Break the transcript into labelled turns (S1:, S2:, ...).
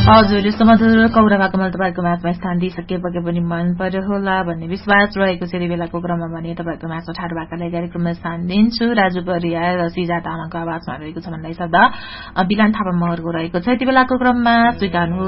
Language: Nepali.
S1: हजुर सुमधुर कौरवा कमल तपाईँको माझमा स्थान दिइसके पनि मन पर्यो होला भन्ने विश्वास रहेको छ। यति बेलाको क्रममा भने तपाईँको माझमा ठाडो भाकालाई कार्यक्रममा स्थान दिन्छु। राजु परिया र सिजा तामाङको आवाजमा रहेको छ भन्दै शब्द बिलान थापा महरको रहेको छ। यति बेलाको क्रममा स्वीकार्नु